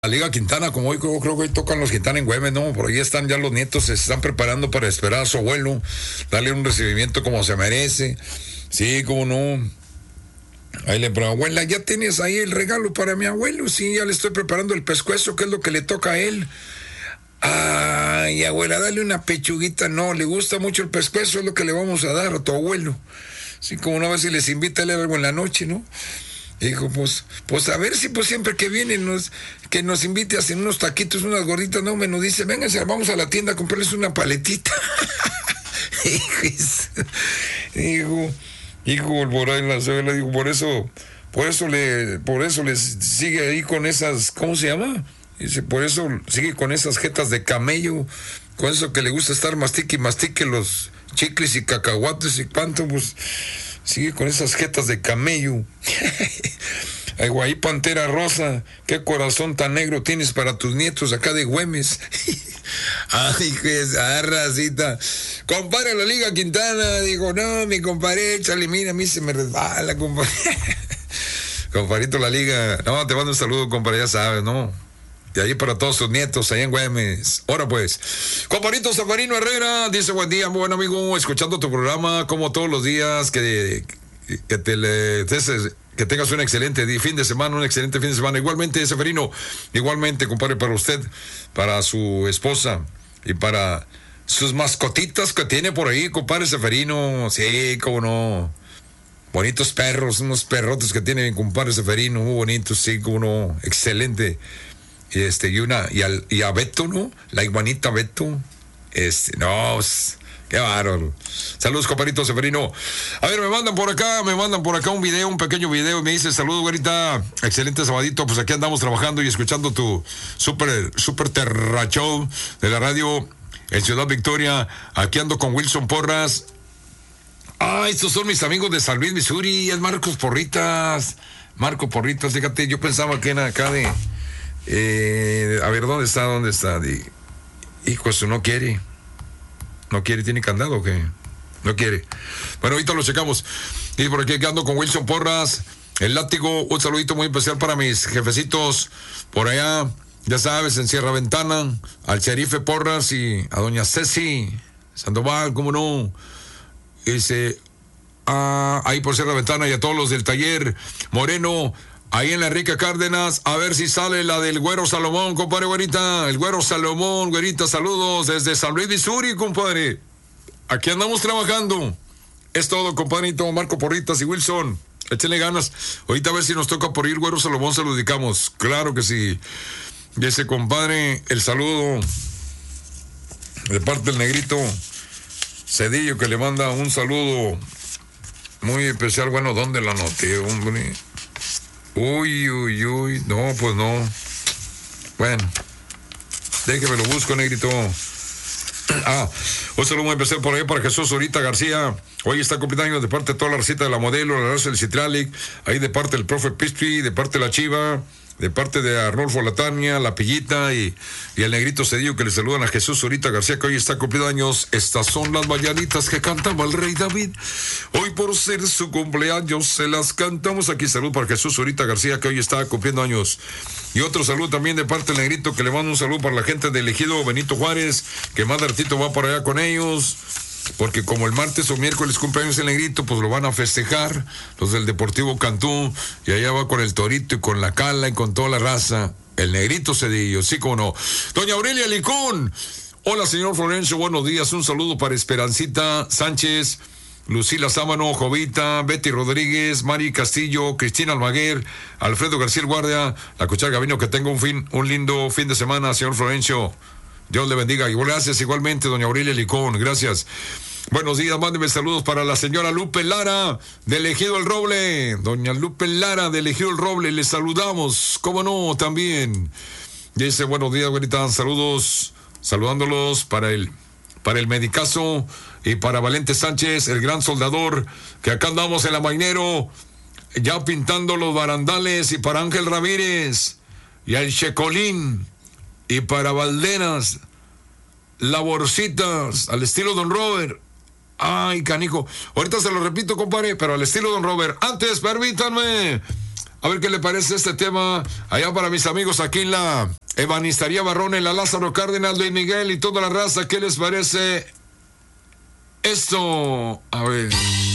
La Liga Quintana, como hoy creo que hoy tocan los Quintana en Güemes, ¿no? Por ahí están ya los nietos, se están preparando para esperar a su abuelo, darle un recibimiento como se merece. Sí, cómo no. Ahí le pregunto, abuela, ¿ya tienes ahí el regalo para mi abuelo? Sí, ya le estoy preparando el pescuezo, que es lo que le toca a él. Ay, abuela, dale una pechuguita. No, le gusta mucho el pescuezo, es lo que le vamos a dar a tu abuelo. Sí, como una vez si les invita a leer algo en la noche, ¿no? Y dijo, pues a ver si pues siempre que viene que nos invite a hacer unos taquitos, unas gorditas, no, me nos dice, vénganse, vamos a la tienda a comprarles una paletita. Hijo, por ahí la suegra, digo, por eso le sigue ahí con esas, ¿cómo se llama? Dice, por eso sigue con esas jetas de camello, con eso que le gusta estar mastique y mastique los chicles y cacahuates y cuánto, pues sigue con esas jetas de camello. Ay, guay, Pantera Rosa, qué corazón tan negro tienes para tus nietos acá de Güemes. Ay, qué racita. Compadre, la Liga Quintana, digo, no, mi compadre, échale, mira, a mí se me resbala, compadre. Compadrito, la Liga, no, te mando un saludo, compadre, ya sabes, ¿no? De ahí para todos sus nietos, allá en Güemes. Ahora pues, compadrito Safarino Herrera, dice, buen día, buen amigo, escuchando tu programa, como todos los días, que tengas un excelente fin de semana, un excelente fin de semana. Igualmente, Seferino, igualmente, compadre, para usted, para su esposa y para sus mascotitas que tiene por ahí, compadre Seferino. Sí, cómo no. Bonitos perros, unos perrotes que tiene mi compadre Seferino, muy bonitos, sí, cómo no. Excelente. Y a Beto, ¿no? La iguanita Beto. No, qué bárbaro. Saludos, compadrito Seferino. A ver, me mandan por acá un video, un pequeño video, y me dice, saludos, güerita, excelente sabadito, pues aquí andamos trabajando y escuchando tu super terra show de la radio en Ciudad Victoria. Aquí ando con Wilson Porras. Estos son mis amigos de San Luis, Missouri, es Marco Porritas, fíjate, yo pensaba que era acá de... a ver, ¿dónde está? Hijo, eso no quiere, ¿tiene candado o qué? No quiere. Bueno, ahorita lo checamos. Y por aquí ando con Wilson Porras, el látigo, un saludito muy especial para mis jefecitos por allá, ya sabes, en Sierra Ventana, al sherife Porras y a doña Ceci Sandoval, cómo no. Dice, ahí por Sierra Ventana, y a todos los del taller Moreno, ahí en la Enrique Cárdenas, a ver si sale la del Güero Salomón, compadre, güerita. El Güero Salomón, güerita, saludos desde San Luis, Missouri, compadre. Aquí andamos trabajando. Es todo, compadrito, Marco Porritas y Wilson. Échenle ganas. Ahorita a ver si nos toca por ir, Güero Salomón, se lo dedicamos. Claro que sí. Y ese compadre, el saludo de parte del negrito Cedillo, que le manda un saludo muy especial. Bueno, ¿dónde la anoté, hombre? Uy, no, pues no. Bueno, déjeme lo busco, negrito. Un saludo muy especial por ahí para Jesús Zurita García. Hoy está cumpliendo años de parte de toda la receta de la modelo, la raza del Citralic, ahí de parte del profe Pistri, de parte de la Chiva, de parte de Arnolfo Latania, la Pillita y el negrito Cedillo, que le saludan a Jesús Zurita García, que hoy está cumpliendo años. Estas son las mañanitas que cantaba el rey David. Hoy por ser su cumpleaños se las cantamos aquí. Salud para Jesús Zurita García, que hoy está cumpliendo años. Y otro saludo también de parte del negrito, que le mando un saludo para la gente del Ejido Benito Juárez, que más de ratito va por allá con ellos, porque como el martes o miércoles cumpleaños el negrito, pues lo van a festejar los del Deportivo Cantú, y allá va con el Torito y con la Cala y con toda la raza, el negrito Cedillo, sí como no. Doña Aurelia Licón, hola señor Florencio, buenos días, un saludo para Esperancita Sánchez, Lucila Sámano, Jovita, Betty Rodríguez, Mari Castillo, Cristina Almaguer, Alfredo García Guardia, la Cuchara Gavino, que tenga un lindo fin de semana, señor Florencio. Dios le bendiga. Y gracias igualmente, doña Aurelia Licón. Gracias. Buenos días, mándeme saludos para la señora Lupe Lara, de Ejido El Roble. Doña Lupe Lara, de Ejido El Roble, le saludamos. ¿Cómo no? También. Dice, buenos días, güerita. Saludos, saludándolos para el Medicazo y para Valente Sánchez, el gran soldador, que acá andamos en la Mainero, ya pintando los barandales, y para Ángel Ramírez, y al Checolín, y para Valderas, laborcitas, al estilo Don Robert. Ay, canijo. Ahorita se lo repito, compadre, pero al estilo Don Robert. Antes, permítanme A ver qué le parece este tema allá para mis amigos aquí en la Ebanistería Barrón, en la Lázaro Cárdenas, Luis Miguel y toda la raza. ¿Qué les parece esto? A ver.